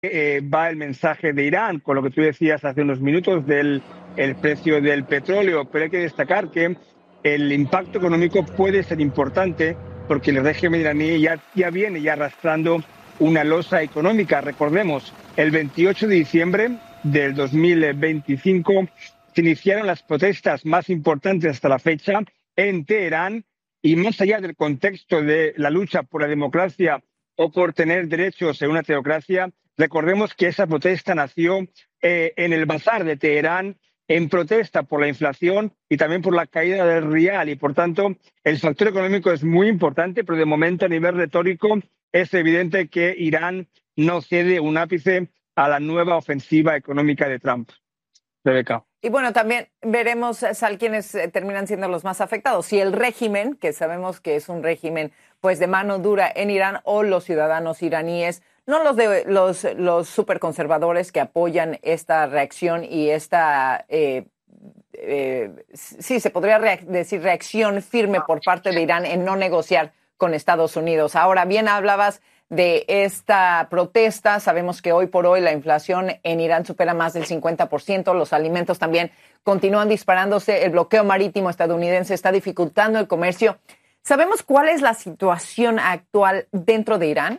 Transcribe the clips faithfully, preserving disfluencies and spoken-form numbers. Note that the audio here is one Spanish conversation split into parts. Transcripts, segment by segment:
eh, va el mensaje de Irán, con lo que tú decías hace unos minutos del el precio del petróleo, pero hay que destacar que el impacto económico puede ser importante porque el régimen iraní ya, ya viene ya arrastrando una losa económica. Recordemos, el veintiocho de diciembre del dos mil veinticinco se iniciaron las protestas más importantes hasta la fecha en Teherán, y más allá del contexto de la lucha por la democracia o por tener derechos en una teocracia, recordemos que esa protesta nació eh, en el bazar de Teherán, en protesta por la inflación y también por la caída del rial, y por tanto el factor económico es muy importante, pero de momento a nivel retórico es evidente que Irán no cede un ápice a la nueva ofensiva económica de Trump. Rebeca. Y bueno, también veremos, Sal, quiénes terminan siendo los más afectados. Si el régimen, que sabemos que es un régimen pues de mano dura en Irán, o los ciudadanos iraníes, no los de los, los superconservadores que apoyan esta reacción y esta, eh, eh, sí, se podría reac- decir reacción firme por parte de Irán en no negociar con Estados Unidos. Ahora bien, hablabas de esta protesta. Sabemos que hoy por hoy la inflación en Irán supera más del cincuenta por ciento. Los alimentos también continúan disparándose. El bloqueo marítimo estadounidense está dificultando el comercio. ¿Sabemos cuál es la situación actual dentro de Irán?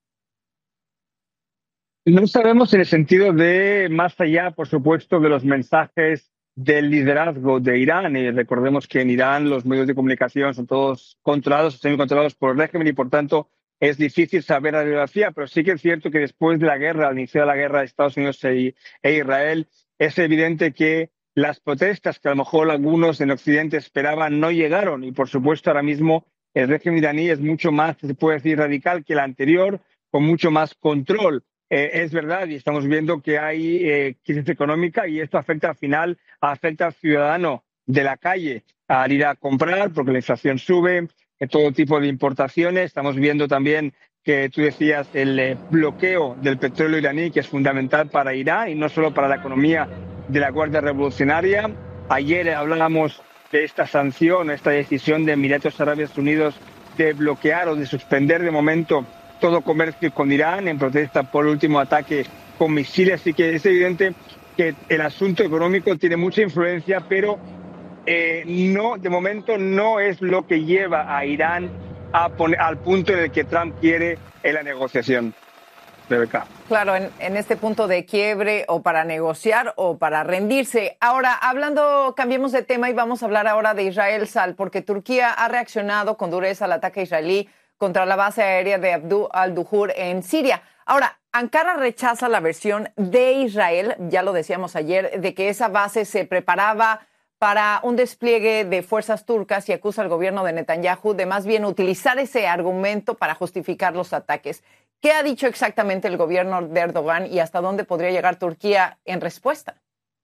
No sabemos en el sentido de, más allá, por supuesto, de los mensajes del liderazgo de Irán. Y recordemos que en Irán los medios de comunicación son todos controlados, semi-controlados por el régimen, y por tanto es difícil saber la biografía, pero sí que es cierto que después de la guerra, al inicio de la guerra de Estados Unidos e, e Israel, es evidente que las protestas que a lo mejor algunos en Occidente esperaban no llegaron, y por supuesto ahora mismo el régimen iraní es mucho más, se puede decir, radical que el anterior, con mucho más control. Eh, es verdad, y estamos viendo que hay eh, crisis económica, y esto afecta al final, afecta al ciudadano de la calle al ir a comprar, porque la inflación sube, eh, todo tipo de importaciones. Estamos viendo también que tú decías el eh, bloqueo del petróleo iraní, que es fundamental para Irán y no solo para la economía de la Guardia Revolucionaria. Ayer hablábamos de esta sanción, esta decisión de Emiratos Árabes Unidos de bloquear o de suspender de momento todo comercio con Irán en protesta por el último ataque con misiles. Así que es evidente que el asunto económico tiene mucha influencia, pero eh, no, de momento no es lo que lleva a Irán a poner, al punto en el que Trump quiere en la negociación. Rebeca. Claro, en, en este punto de quiebre, o para negociar o para rendirse. Ahora, hablando, cambiemos de tema y vamos a hablar ahora de Israel, Sal, porque Turquía ha reaccionado con dureza al ataque israelí contra la base aérea de Abdul al-Duhur en Siria. Ahora, Ankara rechaza la versión de Israel, ya lo decíamos ayer, de que esa base se preparaba para un despliegue de fuerzas turcas, y acusa al gobierno de Netanyahu de más bien utilizar ese argumento para justificar los ataques. ¿Qué ha dicho exactamente el gobierno de Erdogan y hasta dónde podría llegar Turquía en respuesta?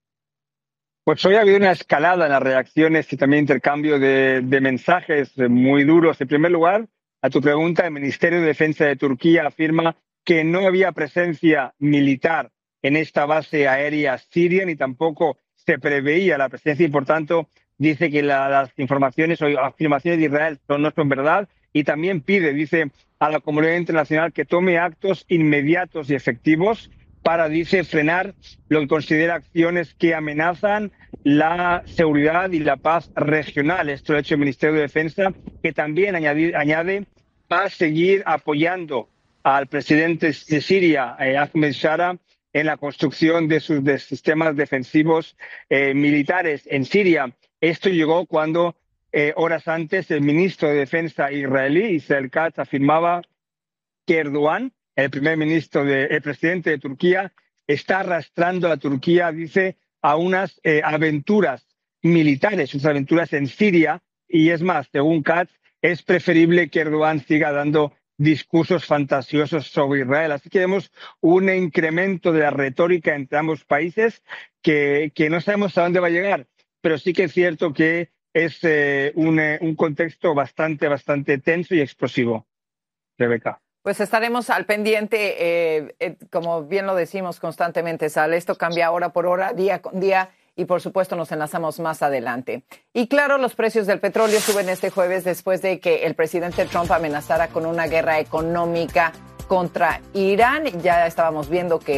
Pues hoy ha habido una escalada en las reacciones y también intercambio de, de mensajes muy duros. En primer lugar, a tu pregunta, el Ministerio de Defensa de Turquía afirma que no había presencia militar en esta base aérea siria, ni tampoco se preveía la presencia, y por tanto dice que la, las informaciones o afirmaciones de Israel son, no son verdad, y también pide, dice, a la comunidad internacional que tome actos inmediatos y efectivos para, dice, frenar lo que considera acciones que amenazan la seguridad y la paz regional. Esto lo ha hecho el Ministerio de Defensa, que también añade, añade va a seguir apoyando al presidente de Siria, eh, Ahmed Shara, en la construcción de sus de sistemas defensivos eh, militares en Siria. Esto llegó cuando, eh, horas antes, el ministro de Defensa israelí, Israel Katz, afirmaba que Erdogan, el primer ministro, de, el presidente de Turquía, está arrastrando a Turquía, dice, a unas eh, aventuras militares, unas aventuras en Siria, y es más, según Katz, es preferible que Erdogan siga dando discursos fantasiosos sobre Israel. Así que vemos un incremento de la retórica entre ambos países que, que no sabemos a dónde va a llegar, pero sí que es cierto que es eh, un, eh, un contexto bastante, bastante tenso y explosivo. Rebeca. Pues estaremos al pendiente, eh, eh, como bien lo decimos constantemente, Sal, esto cambia hora por hora, día con día, y por supuesto nos enlazamos más adelante. Y claro, los precios del petróleo suben este jueves después de que el presidente Trump amenazara con una guerra económica contra Irán. Ya estábamos viendo que